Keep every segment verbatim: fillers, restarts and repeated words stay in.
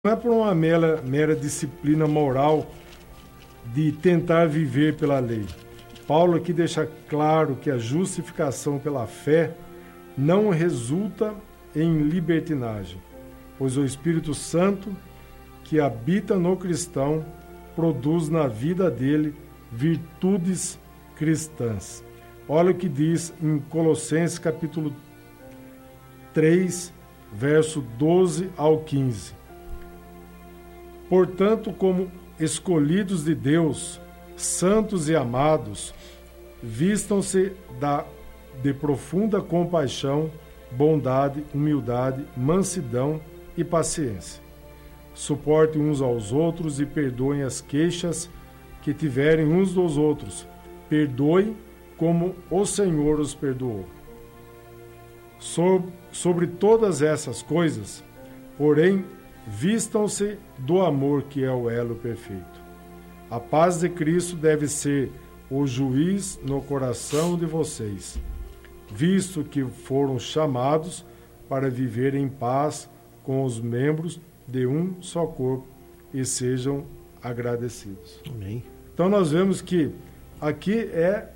Não é por uma mera, mera disciplina moral de tentar viver pela lei. Paulo aqui deixa claro que a justificação pela fé não resulta em libertinagem, pois o Espírito Santo que habita no cristão produz na vida dele virtudes cristãs. Olha o que diz em Colossenses capítulo três, verso doze ao quinze. Portanto, como escolhidos de Deus, santos e amados, vistam-se da, de profunda compaixão, bondade, humildade, mansidão e paciência. Suportem uns aos outros e perdoem as queixas que tiverem uns dos outros. Perdoe como o Senhor os perdoou. Sobre, sobre todas essas coisas, porém, vistam-se do amor, que é o elo perfeito. A paz de Cristo deve ser o juiz no coração de vocês, visto que foram chamados para viver em paz com os membros de um só corpo, e sejam agradecidos. Amém. Então nós vemos que aqui é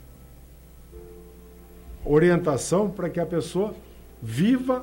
orientação para que a pessoa viva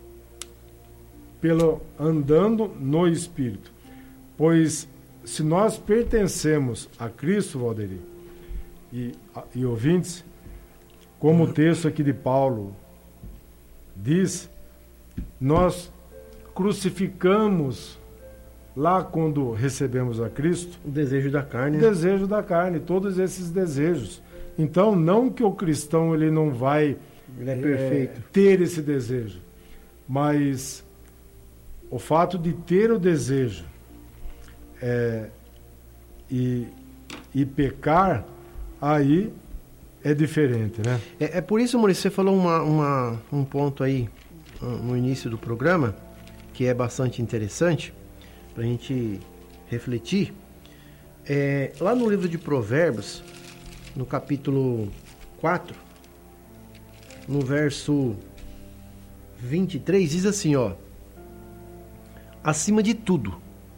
pelo andando no Espírito. Pois se nós pertencemos a Cristo, Valderi, e, e ouvintes, como o texto aqui de Paulo diz, nós crucificamos lá quando recebemos a Cristo o desejo da carne. O desejo da carne, todos esses desejos. Então, não que o cristão ele não vai ele é perfeito. É, ter esse desejo, mas o fato de ter o desejo é, e, e pecar, aí é diferente, né? É, é por isso, Maurício, você falou uma, uma, um ponto aí no início do programa, que é bastante interessante, para a gente refletir. É, lá no livro de Provérbios, no capítulo quatro, no verso vinte e três, diz assim, ó: acima de tudo,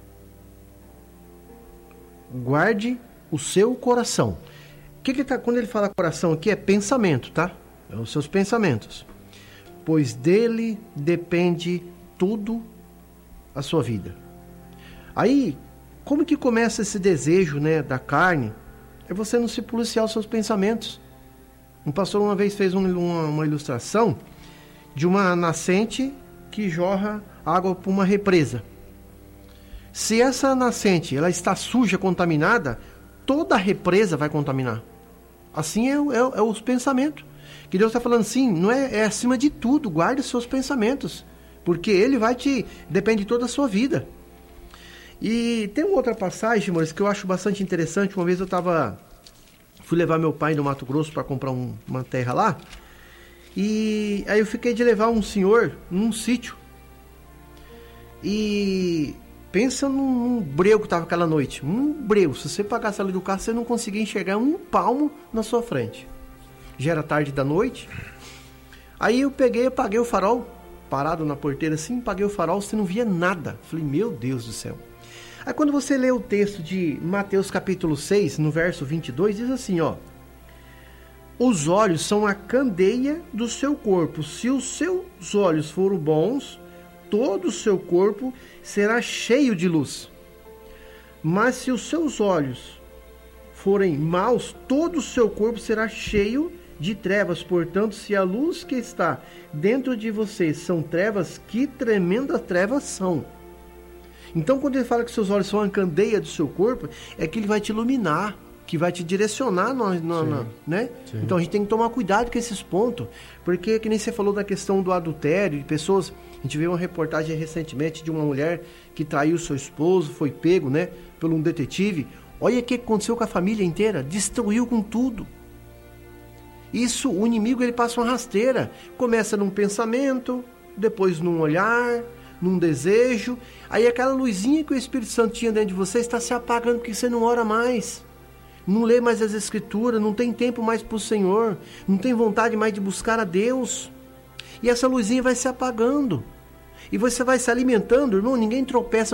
guarde o seu coração. Que que ele tá, quando ele fala coração aqui, é pensamento, tá? É os seus pensamentos. Pois dele depende tudo a sua vida. Aí, como que começa esse desejo, né, da carne? É você não se policiar os seus pensamentos. Um pastor uma vez fez um, uma, uma ilustração de uma nascente que jorra água para uma represa. Se essa nascente ela está suja, contaminada, toda a represa vai contaminar. Assim é, é, é os pensamentos. Que Deus está falando assim, não é, é acima de tudo, guarde os seus pensamentos, porque Ele vai te... depende de toda a sua vida. E tem uma outra passagem, Maurício, que eu acho bastante interessante. Uma vez eu estava... fui levar meu pai no Mato Grosso para comprar um, uma terra lá, e aí eu fiquei de levar um senhor num sítio. E pensa num, num breu que estava aquela noite. Um breu. Se você pagasse ali do carro, você não conseguia enxergar um palmo na sua frente. Já era tarde da noite. Aí eu peguei, apaguei o farol, parado na porteira assim, paguei o farol, você não via nada. Falei, meu Deus do céu. Aí quando você lê o texto de Mateus capítulo seis, no verso vinte e dois, diz assim, ó: os olhos são a candeia do seu corpo. Se os seus olhos forem bons, todo o seu corpo será cheio de luz. Mas se os seus olhos forem maus, todo o seu corpo será cheio de trevas. Portanto, se a luz que está dentro de você são trevas, que tremendas trevas são. Então, quando ele fala que seus olhos são a candeia do seu corpo, é que ele vai te iluminar, que vai te direcionar, no, no, no, né? Sim. Então, a gente tem que tomar cuidado com esses pontos, porque, que nem você falou da questão do adultério, de pessoas... A gente viu uma reportagem recentemente de uma mulher que traiu seu esposo, foi pego, né, por um detetive. Olha o que aconteceu com a família inteira, destruiu com tudo. Isso, o inimigo, ele passa uma rasteira. Começa num pensamento, depois num olhar, num desejo. Aí aquela luzinha que o Espírito Santo tinha dentro de você está se apagando porque você não ora mais. Não lê mais as Escrituras, não tem tempo mais para o Senhor, não tem vontade mais de buscar a Deus. E essa luzinha vai se apagando. E você vai se alimentando, irmão, ninguém tropeça